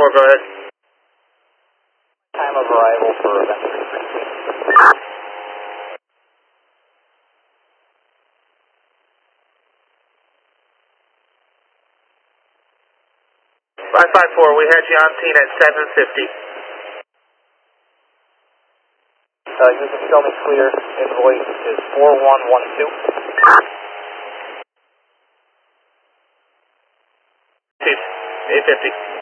554, go ahead. Time of arrival for event 316. 554, we had you on scene at 750. You can show me clear. Invoice is 4112. 850.